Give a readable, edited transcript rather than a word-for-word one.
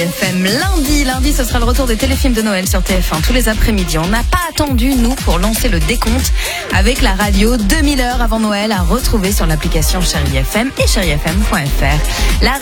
FM. Lundi, ce sera le retour des téléfilms de Noël sur TF1 tous les après-midi. On n'a pas attendu, nous, pour lancer le décompte avec la radio 2000 heures avant Noël à retrouver sur l'application Chérie FM et chérifm.fr.